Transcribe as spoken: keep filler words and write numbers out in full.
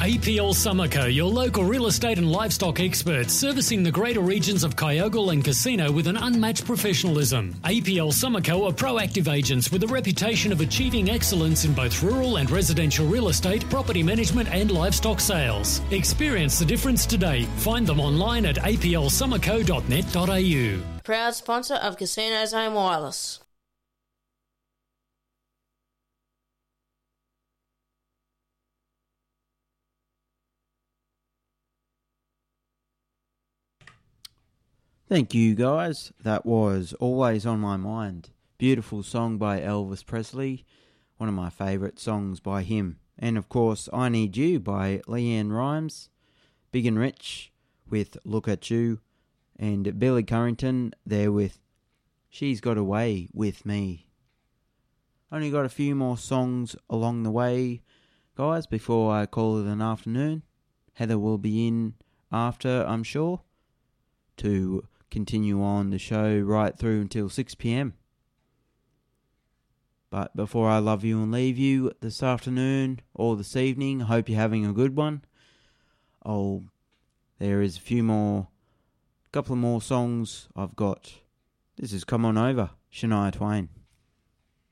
A P L Summerco, your local real estate and livestock experts, servicing the greater regions of Kyogle and Casino with an unmatched professionalism. A P L Summerco are proactive agents with a reputation of achieving excellence in both rural and residential real estate, property management and livestock sales. Experience the difference today. Find them online at a p l summerco dot net dot a u. Proud sponsor of Casinos Home Wireless. Thank you, guys. That was Always on My Mind. Beautiful song by Elvis Presley. One of my favourite songs by him. And, of course, I Need You by Leanne Rimes. Big and Rich with Look at You. And Billy Currington there with She's Got Away with Me. Only got a few more songs along the way, guys, before I call it an afternoon. Heather will be in after, I'm sure, to continue on the show right through until six p.m. But before I love you and leave you this afternoon or this evening, I hope you're having a good one. Oh, there is a few more, couple of more songs I've got. This is Come On Over, Shania Twain.